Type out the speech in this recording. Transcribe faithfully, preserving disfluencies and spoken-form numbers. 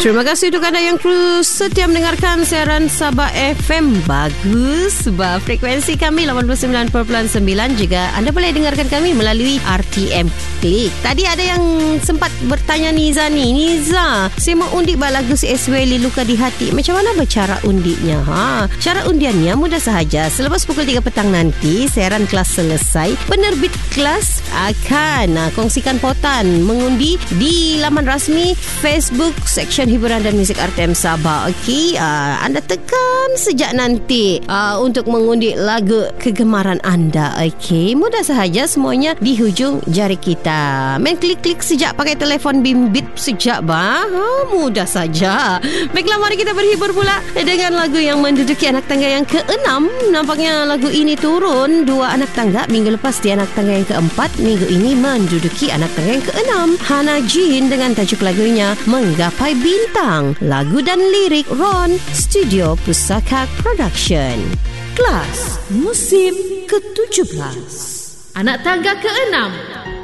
Terima kasih untuk anda yang terus setia mendengarkan siaran Sabah F M. Bagus sebab frekuensi kami lapan puluh sembilan perpuluhan sembilan. Juga anda boleh dengarkan kami melalui R T M Klik. Tadi ada yang sempat bertanya Niza ni, Niza, saya mau undi bak lagu si Esweli Luka di Hati. Macam mana bercara undinya? Ha? Cara undiannya mudah sahaja. Selepas pukul tiga petang nanti, siaran kelas selesai, penerbit kelas akan uh, kongsikan potan mengundi di laman rasmi Facebook Seksyen Hiburan dan Muzik R T M Sabah. Okey, uh, anda tekan sejak nanti uh, untuk mengundi lagu kegemaran anda. Okey, mudah sahaja, semuanya di hujung jari kita. Main klik-klik sejak pakai telefon bimbit sejak bah. Ha, mudah saja. Baiklah, mari kita berhibur pula dengan lagu yang menduduki anak tangga yang keenam. Nampaknya lagu ini turun dua anak tangga. Minggu lepas di anak tangga yang keempat, minggu ini menduduki anak tangga yang keenam. Hana Jin dengan tajuk lagunya Menggapai Bintang. Lagu dan lirik Ron, Studio Pusaka Production. Kelas musim ketujuh belas. Anak tangga keenam.